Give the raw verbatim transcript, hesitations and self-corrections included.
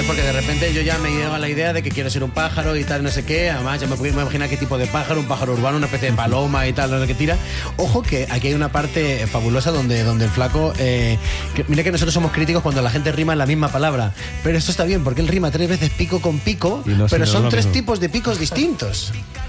porque de repente yo ya me llevo a la idea de que quiero ser un pájaro y tal, no sé qué. Además, ya me puedo imaginar qué tipo de pájaro, un pájaro urbano, una especie de paloma y tal, no sé qué tira. Ojo que aquí hay una parte fabulosa donde, donde el flaco... Eh, que, mira que nosotros somos críticos cuando la gente rima en la misma palabra, pero esto está bien, porque él rima tres veces pico con pico, no pero son tres mismo. tipos de picos distintos.